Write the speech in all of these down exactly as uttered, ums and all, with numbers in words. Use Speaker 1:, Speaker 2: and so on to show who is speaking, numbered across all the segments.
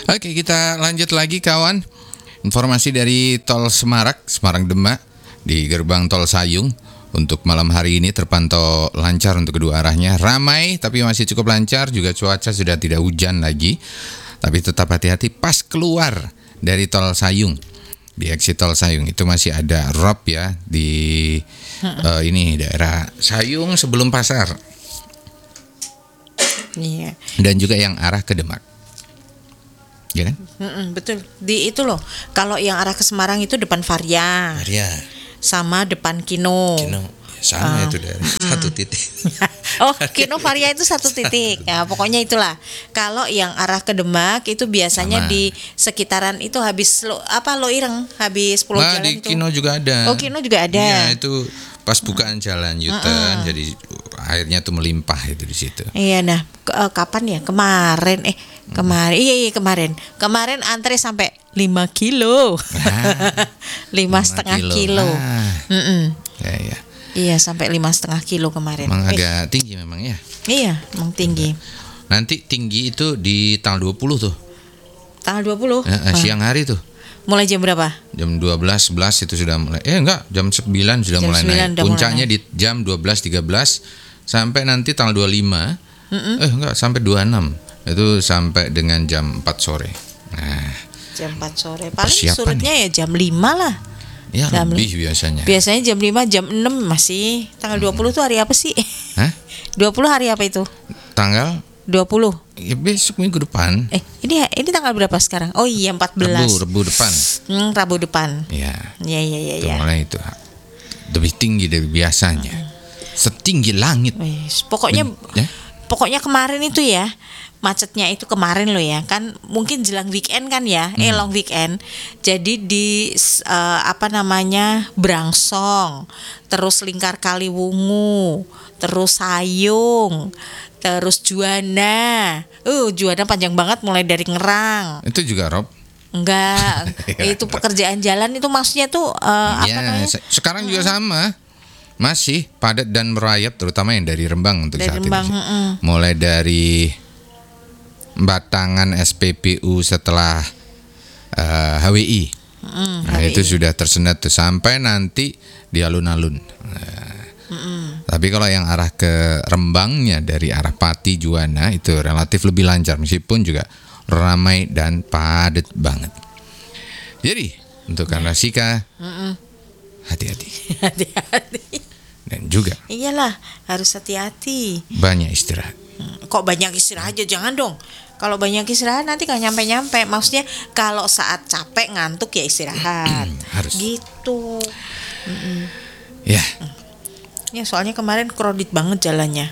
Speaker 1: Oke, kita lanjut lagi kawan. Informasi dari Tol Semarak, Semarang Demak di gerbang Tol Sayung untuk malam hari ini terpantau lancar untuk kedua arahnya. Ramai tapi masih cukup lancar, juga cuaca sudah tidak hujan lagi. Tapi tetap hati-hati pas keluar dari Tol Sayung. Di exit Tol Sayung itu masih ada rob ya di uh, ini daerah Sayung sebelum pasar.
Speaker 2: Iya.
Speaker 1: Dan juga yang arah ke Demak. Ya kan?
Speaker 2: Mm-mm, betul. Di itu loh. Kalau yang arah ke Semarang itu depan Varia.
Speaker 1: Varia.
Speaker 2: Sama depan Kino.
Speaker 1: Kino. Sama uh, itu dari mm. satu titik.
Speaker 2: Oh, Kino Varia itu satu titik. Ya, pokoknya itulah. Kalau yang arah ke Demak itu biasanya sama. Di sekitaran itu habis lo, apa Lo Ireng, habis Pulau
Speaker 1: nah,
Speaker 2: Jalan
Speaker 1: di
Speaker 2: itu.
Speaker 1: Kino juga ada.
Speaker 2: Oh, Kino juga ada.
Speaker 1: Iya, itu pas bukaan jalan U-turn, jadi airnya tuh melimpah itu di situ.
Speaker 2: Iya, nah ke, uh, kapan ya? Kemarin eh kemarin hmm. iya iya kemarin. Kemarin antre sampai lima kilo. Ah, lima setengah kilo. kilo. Ah. Ya, ya. Iya, sampai lima setengah kilo kemarin.
Speaker 1: Memang
Speaker 2: eh.
Speaker 1: agak tinggi memang ya.
Speaker 2: Iya, memang tinggi.
Speaker 1: Nanti tinggi itu di tanggal dua puluh tuh.
Speaker 2: Tanggal dua puluh?
Speaker 1: Ya, siang hari tuh.
Speaker 2: Mulai jam berapa?
Speaker 1: Jam dua belas, sebelas itu sudah mulai. Eh enggak, jam sembilan sudah jam mulai naik. Puncaknya mulai. Di jam dua belas tiga belas sampai nanti tanggal dua puluh lima. Mm-mm. Eh enggak, sampai dua puluh enam. Itu sampai dengan jam empat sore. Nah,
Speaker 2: jam empat sore. Paling surutnya nih. Ya jam lima lah.
Speaker 1: Ya
Speaker 2: jam
Speaker 1: lebih li- biasanya.
Speaker 2: Biasanya jam lima, jam enam masih. Tanggal dua puluh tuh hari apa sih?
Speaker 1: Hah?
Speaker 2: dua puluh hari apa itu?
Speaker 1: Tanggal
Speaker 2: dua puluh.
Speaker 1: Ya besok minggu depan.
Speaker 2: Eh, ini ini tanggal berapa sekarang? Oh iya, empat belas.
Speaker 1: Rabu, Rabu depan.
Speaker 2: Hmm, Rabu depan.
Speaker 1: Iya.
Speaker 2: Iya, iya, iya,
Speaker 1: ya.
Speaker 2: Mulai
Speaker 1: itu lebih tinggi dari biasanya. Hmm. Setinggi langit.
Speaker 2: Wih, pokoknya Ben, ya? Pokoknya kemarin itu ya. Macetnya itu kemarin loh ya, kan mungkin jelang weekend kan ya, hmm. eh long weekend. Jadi di uh, apa namanya Brangsong, terus Lingkar Kaliwungu, terus Sayung, terus Juanda. Uh, Juanda panjang banget mulai dari Ngerang.
Speaker 1: Itu juga Rob?
Speaker 2: Enggak, itu pekerjaan jalan itu maksudnya tuh uh,
Speaker 1: ya,
Speaker 2: apa namanya?
Speaker 1: Sekarang juga hmm. sama. Masih padat dan merayap, terutama yang dari Rembang untuk
Speaker 2: dari
Speaker 1: saat
Speaker 2: Rembang,
Speaker 1: ini.
Speaker 2: Hmm.
Speaker 1: Mulai dari Batangan S P P U setelah uh, H W I. Mm, nah, H W I itu sudah tersendat tuh sampai nanti di alun-alun. Nah, mm. Tapi kalau yang arah ke Rembangnya dari arah Pati Juwana itu relatif lebih lancar meskipun juga ramai dan padat banget. Jadi untuk Kak Rasika, mm-mm. hati-hati.
Speaker 2: Hati-hati.
Speaker 1: Dan juga
Speaker 2: iyalah harus hati-hati.
Speaker 1: Banyak istirahat.
Speaker 2: Kok banyak istirahat aja, jangan dong. Kalau banyak istirahat nanti gak nyampe-nyampe. Maksudnya kalau saat capek ngantuk ya istirahat.
Speaker 1: Harus.
Speaker 2: Gitu. Mm-mm.
Speaker 1: Ya.
Speaker 2: Ya soalnya kemarin crowded banget jalannya.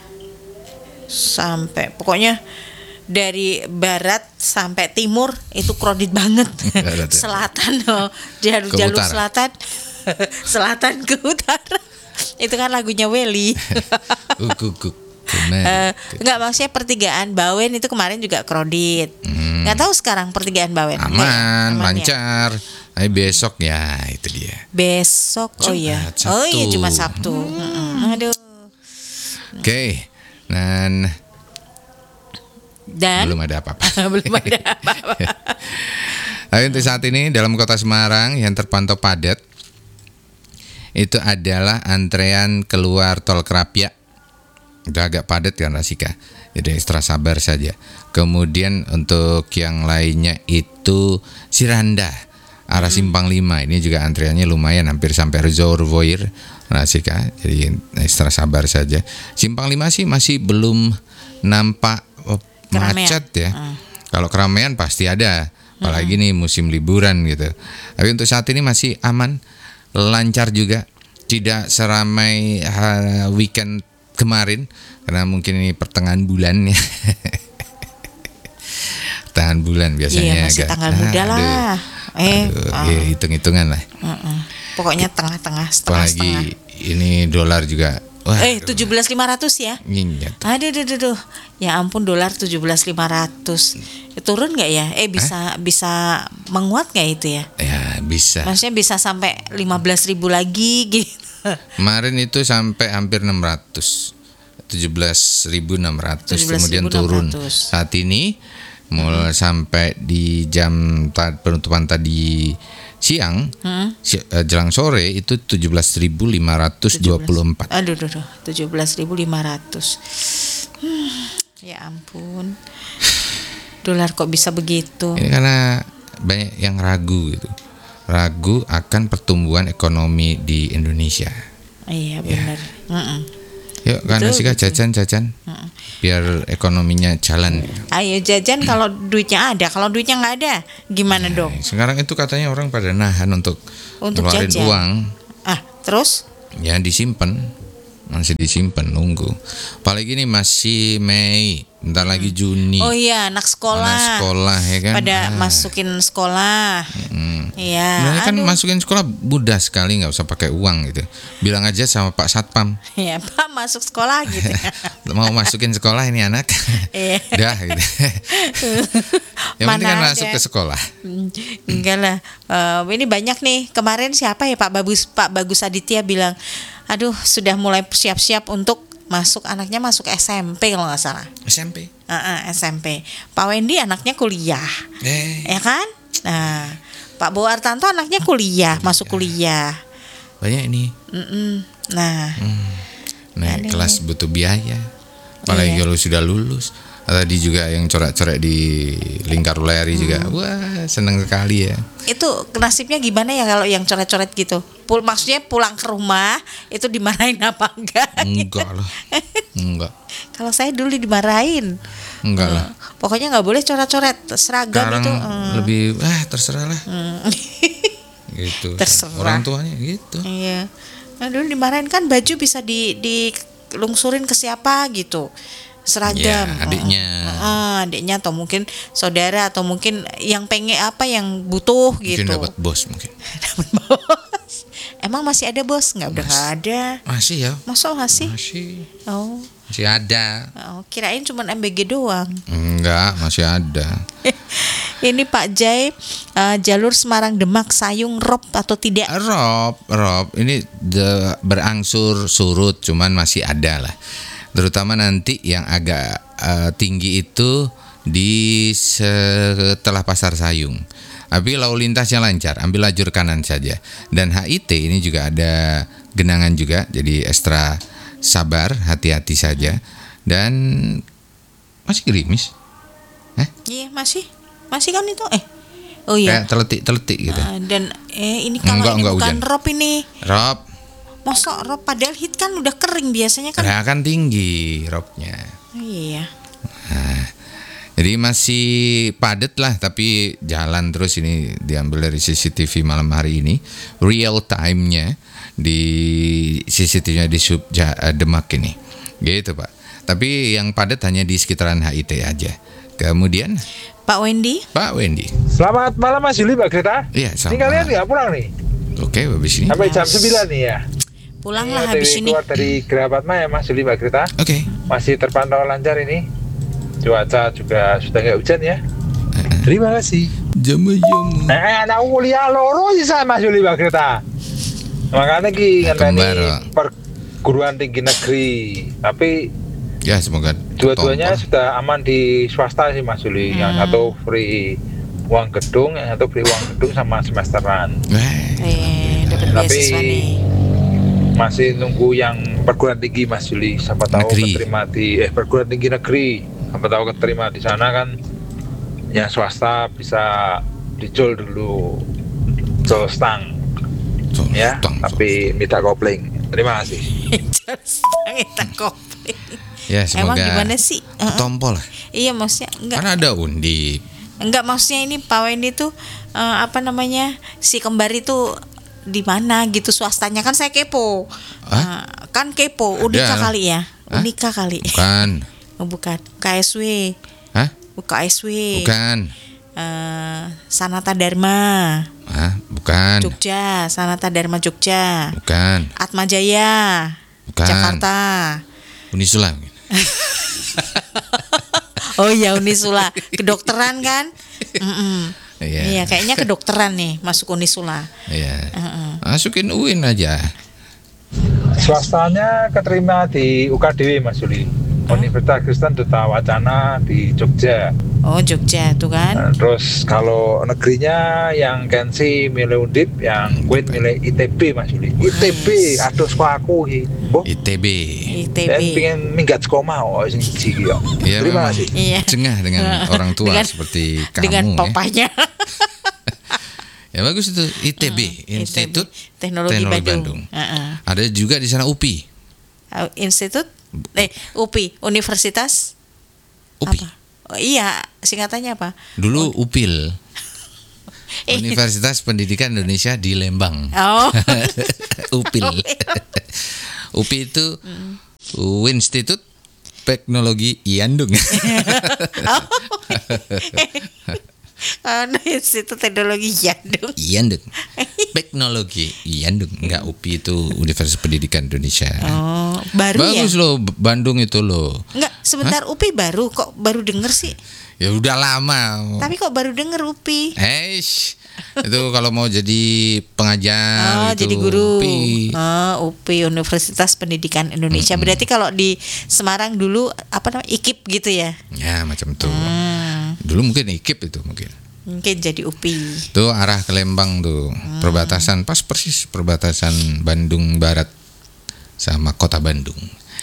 Speaker 2: Sampai pokoknya dari barat sampai timur itu crowded banget. Selatan loh, jalur-jalur selatan. Selatan ke utara. Itu kan lagunya Welly.
Speaker 1: Ukuk.
Speaker 2: Uh, enggak, maksudnya pertigaan Bawen itu kemarin juga crowded. Hmm. Nggak tahu sekarang pertigaan Bawen.
Speaker 1: Aman, eh, aman lancar. Ya? Tapi besok ya itu dia.
Speaker 2: Besok,
Speaker 1: Jumat,
Speaker 2: oh iya,
Speaker 1: Sabtu.
Speaker 2: oh iya Jumat Sabtu. Hmm. Aduh.
Speaker 1: Oke, okay. dan
Speaker 2: dan
Speaker 1: belum ada apa-apa.
Speaker 2: belum ada apa-apa.
Speaker 1: Tapi untuk saat ini dalam kota Semarang yang terpantau padat itu adalah antrean keluar Tol Kerapia. Udah agak padat kan Rasika, jadi ekstra sabar saja. Kemudian untuk yang lainnya itu Siranda arah Simpang lima, ini juga antriannya lumayan hampir sampai Reservoir Rasika, jadi ekstra sabar saja. Simpang lima sih masih belum nampak oh, macet ya. Hmm. Kalau keramaian pasti ada, apalagi hmm. nih musim liburan gitu. Tapi untuk saat ini masih aman, lancar juga, tidak seramai uh, weekend kemarin karena mungkin ini pertengahan bulan ya. Pertengahan bulan biasanya
Speaker 2: iya, masih
Speaker 1: agak
Speaker 2: tanggal muda
Speaker 1: nah,
Speaker 2: lah.
Speaker 1: Aduh,
Speaker 2: eh,
Speaker 1: aduh, uh. ya, hitung-hitungan lah.
Speaker 2: Uh-uh. Pokoknya tengah-tengah, setengah-setengah.
Speaker 1: Apalagi ini dolar juga. Wah,
Speaker 2: eh tujuh belas lima ratus ya.
Speaker 1: Nyinyat.
Speaker 2: Aduh, aduh, aduh, aduh. Ya ampun, dolar tujuh belas lima ratus. Turun nggak ya? Eh bisa Hah? bisa menguat nggak itu ya?
Speaker 1: Ya bisa.
Speaker 2: Maksudnya bisa sampai lima belas ribu lagi gitu.
Speaker 1: Kemarin itu sampai hampir enam ratus, tujuh belas ribu enam ratus, kemudian turun. Saat ini mulai sampai di jam ta- penutupan tadi siang,
Speaker 2: Hmm?
Speaker 1: si- eh, jelang sore itu tujuh belas ribu lima ratus dua puluh empat.
Speaker 2: Aduh, aduh, aduh, tujuh belas ribu lima ratus. Hmm, ya ampun. Dolar kok bisa begitu?
Speaker 1: Ini karena banyak yang ragu gitu. Ragu akan pertumbuhan ekonomi di Indonesia.
Speaker 2: Iya benar. Mm-mm.
Speaker 1: Yuk kan
Speaker 2: Betul,
Speaker 1: Rasika
Speaker 2: betul.
Speaker 1: jajan-jajan biar ekonominya jalan.
Speaker 2: Ayo jajan kalau duitnya ada, kalau duitnya nggak ada, gimana dong?
Speaker 1: Sekarang itu katanya orang pada nahan untuk,
Speaker 2: Untuk
Speaker 1: ngeluarin
Speaker 2: jajan.
Speaker 1: uang,
Speaker 2: Ah, terus?
Speaker 1: ya disimpan, masih disimpan nunggu. Apalagi ini masih Mei, bentar lagi Juni.
Speaker 2: Oh iya, anak sekolah.
Speaker 1: Anak sekolah ya kan.
Speaker 2: Pada
Speaker 1: Ah.
Speaker 2: masukin sekolah.
Speaker 1: Hmm.
Speaker 2: Iya.
Speaker 1: Sebenarnya kan
Speaker 2: aduh.
Speaker 1: masukin sekolah mudah sekali, nggak usah pakai uang gitu. Bilang aja sama Pak Satpam,
Speaker 2: Ya, Pak masuk sekolah gitu.
Speaker 1: mau masukin sekolah ini anak.
Speaker 2: Iya.
Speaker 1: Dah gitu. Yang penting kan
Speaker 2: Mana
Speaker 1: masuk
Speaker 2: ada.
Speaker 1: ke sekolah.
Speaker 2: Hmm, Enggak lah. Eh, ini banyak nih. Kemarin siapa ya Pak Bagus Pak Bagus Aditya bilang, aduh sudah mulai siap-siap untuk masuk anaknya masuk S M P kalau nggak salah.
Speaker 1: S M P.
Speaker 2: Ah, ah, S M P. Pak Wendy anaknya kuliah,
Speaker 1: Eh,
Speaker 2: ya kan? Nah, Pak Bo Artanto anaknya kuliah, masuk kuliah.
Speaker 1: banyak ini.
Speaker 2: Mm-mm. Nah,
Speaker 1: Naik
Speaker 2: Aneh.
Speaker 1: kelas butuh biaya. Apalagi
Speaker 2: Iya.
Speaker 1: kalau sudah lulus. Tadi juga yang coret-coret di lingkar layari juga.
Speaker 2: Hmm.
Speaker 1: Wah, seneng sekali ya.
Speaker 2: itu nasibnya gimana ya kalau yang coret-coret gitu? Pul maksudnya pulang ke rumah itu dimarahin apa enggak?
Speaker 1: Enggak lah. Enggak.
Speaker 2: Kalau saya dulu dimarahin.
Speaker 1: Enggak lah.
Speaker 2: Pokoknya nggak boleh coret-coret seragam
Speaker 1: Sekarang
Speaker 2: itu. hmm.
Speaker 1: lebih ah terserah lah
Speaker 2: Hmm.
Speaker 1: gitu.
Speaker 2: Terserah.
Speaker 1: Orang tuanya gitu.
Speaker 2: Iya. Nah, dulu dimarahin kan baju bisa di dilungsurin ke siapa gitu. Seragam.
Speaker 1: Ya, adiknya.
Speaker 2: Ah, adiknya atau mungkin saudara atau mungkin yang pengen apa yang butuh
Speaker 1: Mungkin
Speaker 2: gitu.
Speaker 1: dapat bos mungkin.
Speaker 2: Dapat bos. Emang masih ada bos? Nggak, udah nggak ada.
Speaker 1: Masih ya.
Speaker 2: Masa masih?
Speaker 1: Masih.
Speaker 2: Oh,
Speaker 1: Masih ada.
Speaker 2: oh, kirain cuma M B G doang.
Speaker 1: Enggak, masih ada.
Speaker 2: Ini Pak Jai, eh, jalur Semarang Demak Sayung rob atau tidak?
Speaker 1: Rob, Rob, ini de- berangsur surut, cuman masih ada lah. Terutama nanti yang agak eh, tinggi itu di setelah Pasar Sayung. Tapi lalu lintasnya lancar, ambil lajur kanan saja. Dan H I T ini juga ada genangan juga, jadi ekstra sabar, hati-hati saja. Dan masih gerimis,
Speaker 2: Iya masih, masih kan itu? Eh, oh iya.
Speaker 1: kayak teletik-teletik gitu.
Speaker 2: Ah, dan eh ini kalau
Speaker 1: Enggak,
Speaker 2: ini
Speaker 1: enggak
Speaker 2: bukan
Speaker 1: hujan.
Speaker 2: rob ini,
Speaker 1: Rob,
Speaker 2: masa rob padahal hit kan udah kering biasanya kan?
Speaker 1: nah kan tinggi robnya.
Speaker 2: Oh, iya.
Speaker 1: Jadi masih padat lah, tapi jalan terus. Ini diambil dari C C T V malam hari ini, real time-nya di C C T V-nya di sub Ja- eh, Demak ini, gitu Pak. Tapi yang padat hanya di sekitaran H I T aja. Kemudian
Speaker 2: Pak Wendy,
Speaker 1: Pak Wendy,
Speaker 3: Selamat malam Mas Juli, Mbak Greta.
Speaker 1: iya
Speaker 3: Ini
Speaker 1: sama.
Speaker 3: kalian nggak pulang nih?
Speaker 1: Oke, habis ini.
Speaker 3: Sampai jam sembilan nih ya.
Speaker 2: pulanglah
Speaker 3: Ini
Speaker 2: habis
Speaker 3: dari-
Speaker 2: ini.
Speaker 3: Keluar dari Gerabatma ya Mas Juli, Mbak Greta.
Speaker 1: Oke.
Speaker 3: Masih terpantau lancar ini. Cuaca juga sudah nggak hujan ya. Terima kasih.
Speaker 1: Jamu-jamu.
Speaker 3: Eh, anak kuliah loro sisa Mas Juli, Mbak Greta. Makanya ki
Speaker 1: Ya,
Speaker 3: ngenteni
Speaker 1: kembar, Pak.
Speaker 3: perguruan tinggi negeri. Tapi
Speaker 1: Ya semoga
Speaker 3: dua-duanya
Speaker 1: ketompo.
Speaker 3: sudah aman di swasta sih Mas Juli. Yang satu free uang gedung, yang satu free uang gedung sama semesteran.
Speaker 1: Wah,
Speaker 2: Eh, dapat
Speaker 3: Tapi-
Speaker 2: beasiswa nih.
Speaker 3: Masih nunggu yang perguruan tinggi Mas Juli. Siapa tahu
Speaker 1: Negeri.
Speaker 3: keterima di eh perguruan tinggi negeri. Siapa tahu keterima di sana kan. Yang swasta bisa dicul dulu. Cul stang
Speaker 1: so-
Speaker 3: ya,
Speaker 1: tong, so-
Speaker 3: tapi minta kopling. Terima kasih.
Speaker 2: Terus kita kopling.
Speaker 1: ya semoga
Speaker 2: Emang gimana sih? Heeh.
Speaker 1: ketompo lah.
Speaker 2: Iya maksudnya enggak.
Speaker 1: Kan ada undi.
Speaker 2: Enggak maksudnya ini Pak Wendy tuh eh, apa namanya si kembar itu di mana gitu swastanya kan saya kepo.
Speaker 1: Hah?
Speaker 2: Eh, kan kepo Unika
Speaker 1: Ada.
Speaker 2: kali ya.
Speaker 1: Hah?
Speaker 2: Unika kali.
Speaker 1: Bukan.
Speaker 2: Oh, bukan. K S W.
Speaker 1: Hah?
Speaker 2: K S W.
Speaker 1: Bukan.
Speaker 2: Eh, Sanata Dharma
Speaker 1: Hah? Bukan.
Speaker 2: Jogja, Sanata Dharma Jogja.
Speaker 1: Bukan.
Speaker 2: Atma Jaya
Speaker 1: Bukan.
Speaker 2: Jakarta.
Speaker 1: Unisula.
Speaker 2: Oh iya Unisula, kedokteran kan? Mm-mm.
Speaker 1: Iya.
Speaker 2: Iya, kayaknya kedokteran nih masuk Unisula.
Speaker 1: Iya.
Speaker 2: Heeh.
Speaker 1: Masukin U I N aja.
Speaker 3: Swastanya keterima di U K D W Mas Juli. Universitas Kristen Duta Wacana di Jogja.
Speaker 2: Oh, Jogja tuh kan.
Speaker 3: Nah, terus kalau negerinya yang Kensi milih Undip, yang Kuwait milih I T B Mas Yuli. I T B, aduh sekolahku iki. Boh,
Speaker 1: I T B.
Speaker 2: I T B.
Speaker 3: dan pengen minggat sekolah oh sing siji yo.
Speaker 1: Ya,
Speaker 3: Terima
Speaker 1: memang
Speaker 3: kasih.
Speaker 2: Iya.
Speaker 1: Cengah dengan orang tua
Speaker 2: Dengan-
Speaker 1: seperti kamu
Speaker 2: Dengan
Speaker 1: ya.
Speaker 2: papanya.
Speaker 1: Ya bagus itu I T B,
Speaker 2: Hmm,
Speaker 1: Institut
Speaker 2: I T B. Teknologi,
Speaker 1: Teknologi
Speaker 2: Bandung.
Speaker 1: Bandung.
Speaker 2: Heeh.
Speaker 1: Ada juga di sana U P I.
Speaker 2: Uh, Institut eh U P I, Universitas
Speaker 1: U P I.
Speaker 2: apa? Oh, iya, singkatannya apa?
Speaker 1: Dulu U P I L.
Speaker 2: Eh.
Speaker 1: Universitas Pendidikan Indonesia di Lembang.
Speaker 2: Oh.
Speaker 1: U P I L. U P I itu Institut Teknologi Iandung.
Speaker 2: Oh, no, Institut Teknologi Bandung.
Speaker 1: Iandung. Teknologi Iandung. Enggak, U P I itu Universitas Pendidikan Indonesia.
Speaker 2: Oh, baru
Speaker 1: Bagus
Speaker 2: ya?
Speaker 1: loh, Bandung itu loh.
Speaker 2: Enggak, sebentar U P I baru kok baru denger sih.
Speaker 1: Ya udah lama.
Speaker 2: Tapi kok baru denger U P I?
Speaker 1: Eish, itu kalau mau jadi pengajar
Speaker 2: Oh,
Speaker 1: itu
Speaker 2: jadi guru.
Speaker 1: U P I.
Speaker 2: Oh, U P I Universitas Pendidikan Indonesia. Berarti kalau di Semarang dulu apa namanya? I K I P gitu ya?
Speaker 1: Ya macam tuh.
Speaker 2: Hmm,
Speaker 1: Dulu mungkin I K I P itu mungkin.
Speaker 2: mungkin jadi U P I.
Speaker 1: Tuh arah ke Lembang tuh, perbatasan pas persis perbatasan Bandung Barat sama Kota Bandung.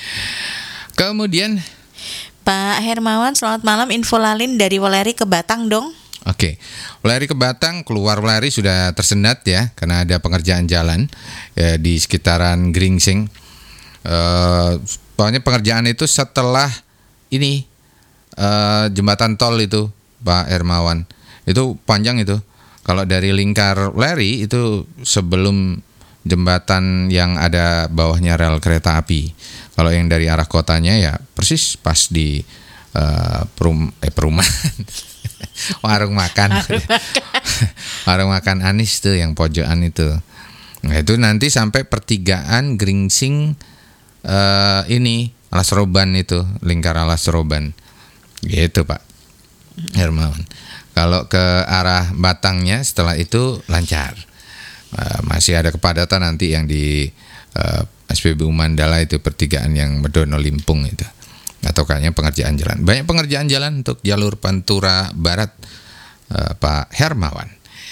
Speaker 1: Kemudian
Speaker 2: Pak Hermawan, selamat malam. Info lalin dari Weleri ke Batang dong.
Speaker 1: Oke, Weleri ke Batang, keluar Weleri sudah tersendat ya, karena ada pengerjaan jalan ya, di sekitaran Gringsing. Eh, pokoknya pengerjaan itu setelah ini eh, jembatan tol itu, Pak Hermawan, itu panjang itu. Kalau dari lingkar Weleri itu sebelum jembatan yang ada bawahnya rel kereta api. Kalau yang dari arah kotanya ya persis pas di eh, perum eh perumahan. warung makan warung makan Anis tuh yang pojokan itu. Nah itu nanti sampai pertigaan Gringsing eh, ini Alas Roban itu, lingkar Alas Roban gitu Pak Hermawan. Kalau ke arah Batangnya setelah itu lancar. Eh, masih ada kepadatan nanti yang di eh, S P B U Mandala itu pertigaan yang Medono Limpung itu. Atau kayaknya pengerjaan jalan. Banyak pengerjaan jalan untuk jalur Pantura Barat, eh, Pak Hermawan.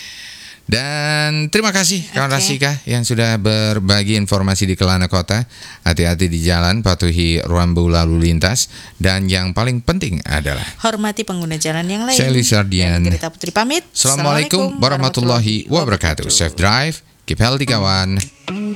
Speaker 1: Dan terima kasih kawan
Speaker 2: Oke.
Speaker 1: Rasika yang sudah berbagi informasi di Kelana Kota. Hati-hati di jalan, patuhi rambu lalu lintas, dan yang paling penting adalah
Speaker 2: Hormati pengguna jalan yang lain.
Speaker 1: Sally Sardian.
Speaker 2: Dan Greta Putri pamit.
Speaker 1: Assalamualaikum warahmatullahi wabarakatuh. Safe drive, keep healthy kawan.